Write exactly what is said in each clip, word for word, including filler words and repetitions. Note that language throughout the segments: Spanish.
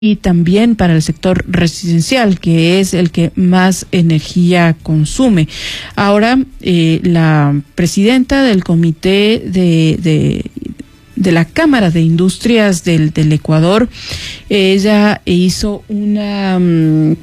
y también para el sector residencial, que es el que más energía consume. Ahora, eh, la presidenta del comité de, de, de la Cámara de Industrias del, del Ecuador, ella hizo una... Um,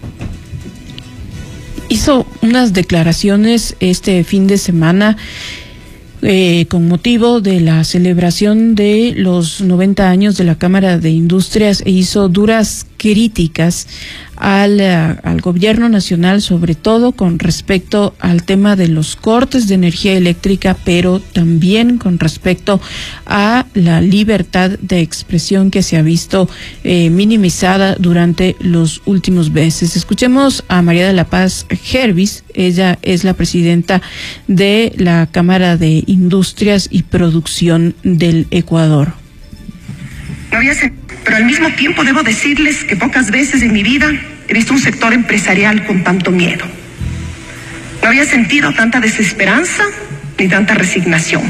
hizo unas declaraciones este fin de semana Eh, con motivo de la celebración de los noventa años de la Cámara de Industrias, e hizo duras críticas al, uh, al gobierno nacional, sobre todo con respecto al tema de los cortes de energía eléctrica, pero también con respecto a la libertad de expresión que se ha visto eh, minimizada durante los últimos meses. Escuchemos a María de la Paz Hervis. Ella es la presidenta de la Cámara de Industrias y Producción del Ecuador. No había sentido, pero al mismo tiempo debo decirles que pocas veces en mi vida he visto un sector empresarial con tanto miedo. No había sentido tanta desesperanza ni tanta resignación.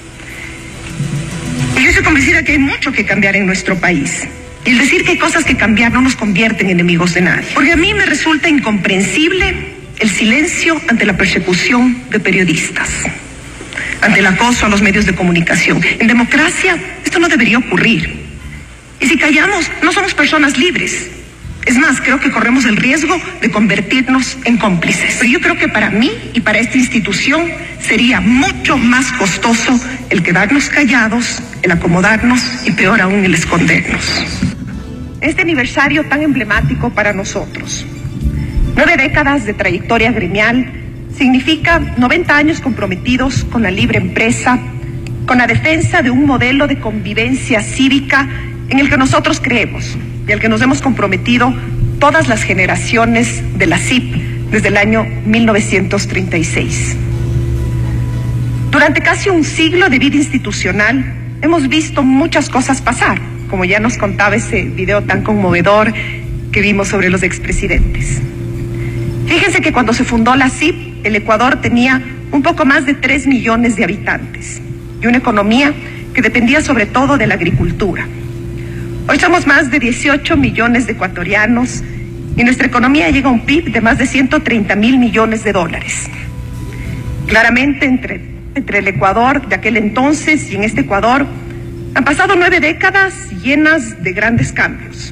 Y yo estoy convencida que hay mucho que cambiar en nuestro país. Y el decir que hay cosas que cambiar no nos convierte en enemigos de nadie. Porque a mí me resulta incomprensible el silencio ante la persecución de periodistas, ante el acoso a los medios de comunicación. En democracia esto no debería ocurrir. Y si callamos, no somos personas libres. Es más, creo que corremos el riesgo de convertirnos en cómplices. Pero yo creo que para mí y para esta institución sería mucho más costoso el quedarnos callados, el acomodarnos y peor aún el escondernos. Este aniversario tan emblemático para nosotros, nueve décadas de trayectoria gremial, significa noventa años comprometidos con la libre empresa, con la defensa de un modelo de convivencia cívica en el que nosotros creemos y al que nos hemos comprometido todas las generaciones de la C I P desde el año mil novecientos treinta y seis. Durante casi un siglo de vida institucional hemos visto muchas cosas pasar, como ya nos contaba ese video tan conmovedor que vimos sobre los expresidentes. Fíjense que cuando se fundó la C I P, el Ecuador tenía un poco más de tres millones de habitantes y una economía que dependía sobre todo de la agricultura. Hoy somos más de dieciocho millones de ecuatorianos y nuestra economía llega a un P I B de más de ciento treinta mil millones de dólares. Claramente, entre, entre el Ecuador de aquel entonces y en este Ecuador, han pasado nueve décadas llenas de grandes cambios.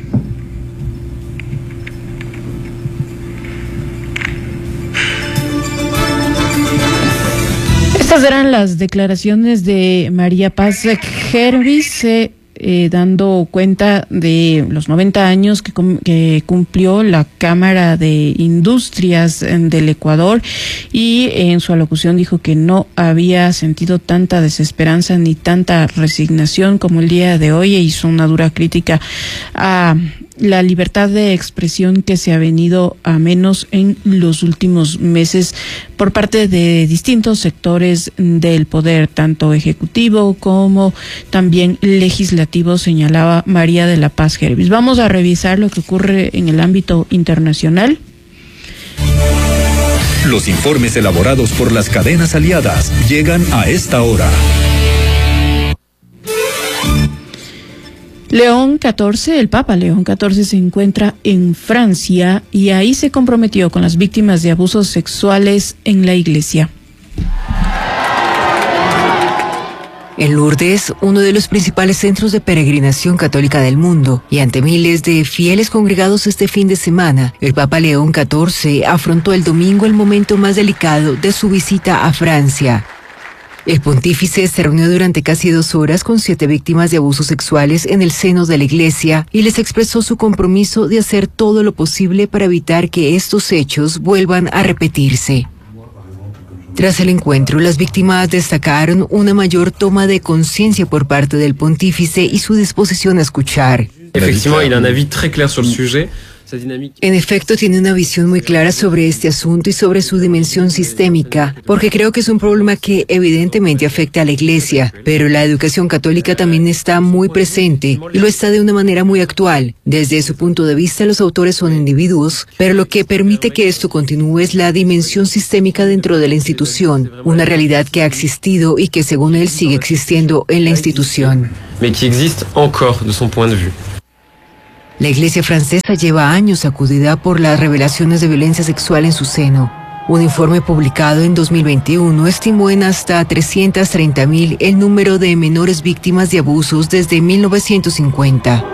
Estas eran las declaraciones de María Paz Hervis, eh, eh, dando cuenta de los noventa años que, que cumplió la Cámara de Industrias del Ecuador, y en su alocución dijo que no había sentido tanta desesperanza ni tanta resignación como el día de hoy, e hizo una dura crítica a la libertad de expresión que se ha venido a menos en los últimos meses por parte de distintos sectores del poder, tanto ejecutivo como también legislativo, señalaba María de la Paz Hervis. Vamos a revisar lo que ocurre en el ámbito internacional. Los informes elaborados por las cadenas aliadas llegan a esta hora. León catorce, el Papa León catorce se encuentra en Francia y ahí se comprometió con las víctimas de abusos sexuales en la iglesia. En Lourdes, uno de los principales centros de peregrinación católica del mundo, y ante miles de fieles congregados este fin de semana, el Papa León catorce afrontó el domingo el momento más delicado de su visita a Francia. El pontífice se reunió durante casi dos horas con siete víctimas de abusos sexuales en el seno de la iglesia y les expresó su compromiso de hacer todo lo posible para evitar que estos hechos vuelvan a repetirse. Tras el encuentro, las víctimas destacaron una mayor toma de conciencia por parte del pontífice y su disposición a escuchar. Effectivement, il a un avis très clair sur le sujet. En efecto, tiene una visión muy clara sobre este asunto y sobre su dimensión sistémica, porque creo que es un problema que evidentemente afecta a la Iglesia, pero la educación católica también está muy presente y lo está de una manera muy actual. Desde su punto de vista, los autores son individuos, pero lo que permite que esto continúe es la dimensión sistémica dentro de la institución, una realidad que ha existido y que según él sigue existiendo en la institución. Mais qui existe encore de son point de vue. La iglesia francesa lleva años sacudida por las revelaciones de violencia sexual en su seno. Un informe publicado en dos mil veintiuno estimó en hasta trescientas treinta mil el número de menores víctimas de abusos desde mil novecientos cincuenta.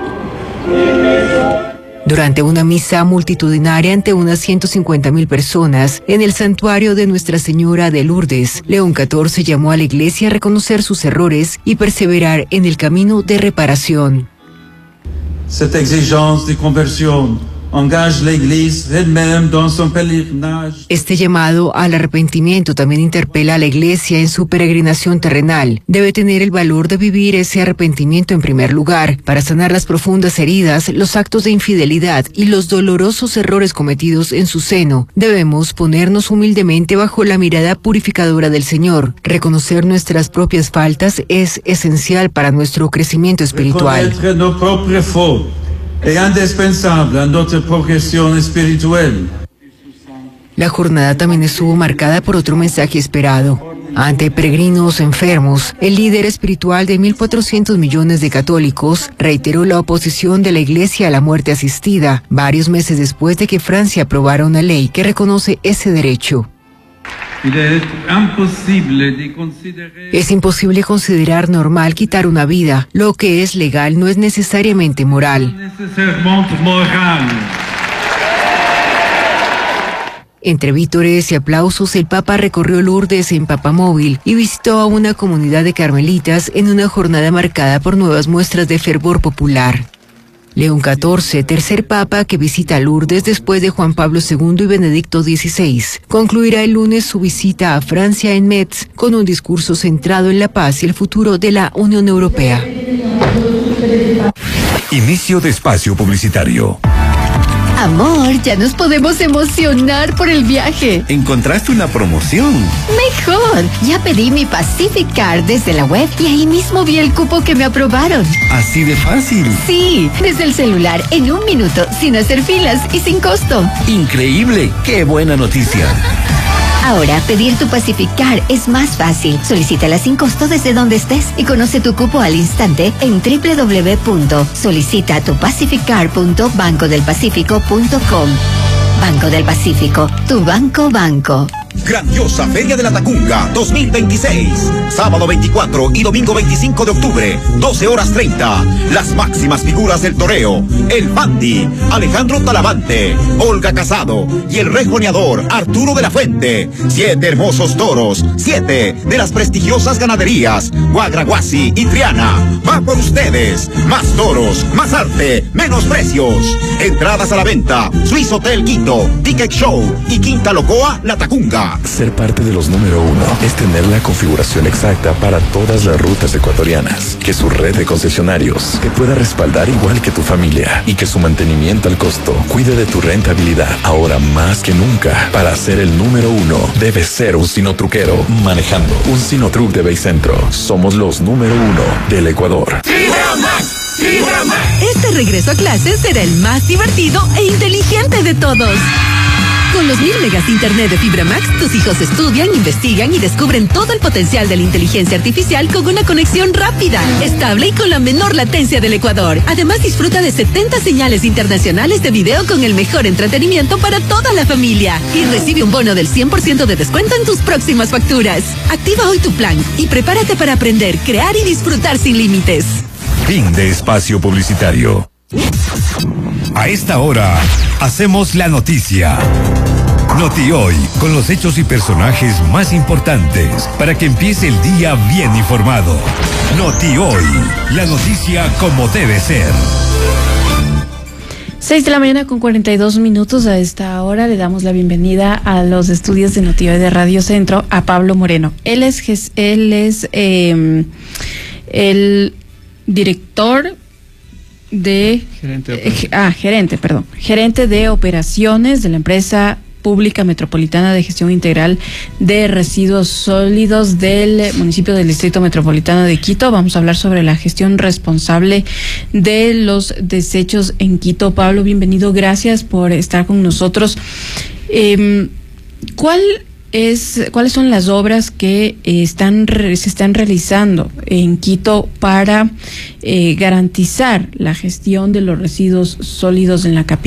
Durante una misa multitudinaria ante unas ciento cincuenta mil personas en el santuario de Nuestra Señora de Lourdes, León catorce llamó a la iglesia a reconocer sus errores y perseverar en el camino de reparación. Cette exigence de conversión engage la Iglesia elle-même dans son pèlerinage. Este llamado al arrepentimiento también interpela a la Iglesia en su peregrinación terrenal. Debe tener el valor de vivir ese arrepentimiento en primer lugar, para sanar las profundas heridas, los actos de infidelidad y los dolorosos errores cometidos en su seno. Debemos ponernos humildemente bajo la mirada purificadora del Señor. Reconocer nuestras propias faltas es esencial para nuestro crecimiento espiritual. Es indispensable a nuestra progresión espiritual. La jornada también estuvo marcada por otro mensaje esperado. Ante peregrinos enfermos, el líder espiritual de mil cuatrocientos millones de católicos reiteró la oposición de la Iglesia a la muerte asistida, varios meses después de que Francia aprobara una ley que reconoce ese derecho. Es imposible considerar normal quitar una vida. Lo que es legal no es necesariamente moral. Entre vítores y aplausos, el Papa recorrió Lourdes en papamóvil y visitó a una comunidad de carmelitas en una jornada marcada por nuevas muestras de fervor popular. León catorce, tercer papa que visita Lourdes después de Juan Pablo segundo y Benedicto dieciséis, concluirá el lunes su visita a Francia en Metz con un discurso centrado en la paz y el futuro de la Unión Europea. Inicio de espacio publicitario. Amor, ya nos podemos emocionar por el viaje. ¿Encontraste una promoción? Mejor, ya pedí mi Pacific Card desde la web y ahí mismo vi el cupo que me aprobaron. ¿Así de fácil? Sí, desde el celular, en un minuto, sin hacer filas y sin costo. ¡Increíble! ¡Qué buena noticia! Ahora, pedir tu Pacific Card es más fácil. Solicítala sin costo desde donde estés y conoce tu cupo al instante en doble u doble u doble u punto solicita tu pacific card punto banco del pacífico punto com. Banco del Pacífico, tu banco banco. Grandiosa Feria de la Tacunga dos mil veintiséis. Sábado veinticuatro y domingo veinticinco de octubre, doce horas treinta. Las máximas figuras del toreo: el Bandi, Alejandro Talavante, Olga Casado y el rejoneador Arturo de la Fuente. Siete hermosos toros, siete de las prestigiosas ganaderías Guagraguasi y Triana. Va por ustedes. Más toros, más arte, menos precios. Entradas a la venta: Swiss Hotel Quito, Ticket Show y Quinta Locoa La Tacunga. Ser parte de los número uno es tener la configuración exacta para todas las rutas ecuatorianas, que su red de concesionarios te pueda respaldar igual que tu familia y que su mantenimiento al costo cuide de tu rentabilidad. Ahora más que nunca, para ser el número uno, debes ser un sinotruquero manejando un Sinotruc de Baycentro. Somos los número uno del Ecuador. Este regreso a clases será el más divertido e inteligente de todos. Con los mil megas internet de Fibra Max, tus hijos estudian, investigan y descubren todo el potencial de la inteligencia artificial con una conexión rápida, estable y con la menor latencia del Ecuador. Además, disfruta de setenta señales internacionales de video con el mejor entretenimiento para toda la familia. Y recibe un bono del cien por ciento de descuento en tus próximas facturas. Activa hoy tu plan y prepárate para aprender, crear y disfrutar sin límites. Fin de espacio publicitario. A esta hora, hacemos la noticia. Noti Hoy, con los hechos y personajes más importantes, para que empiece el día bien informado. Noti Hoy, la noticia como debe ser. Seis de la mañana con cuarenta y dos minutos. A esta hora le damos la bienvenida a los estudios de Noti Hoy de Radio Centro a Pablo Moreno. Él es, él es eh, el director de gerente, de eh, ah gerente perdón gerente de operaciones de la empresa pública metropolitana de gestión integral de residuos sólidos del municipio del Distrito Metropolitano de Quito. Vamos a hablar sobre la gestión responsable de los desechos en Quito. Pablo, bienvenido, gracias por estar con nosotros. Eh, ¿cuál es cuáles son las obras que eh, están se están realizando en Quito para eh, garantizar la gestión de los residuos sólidos en la capital.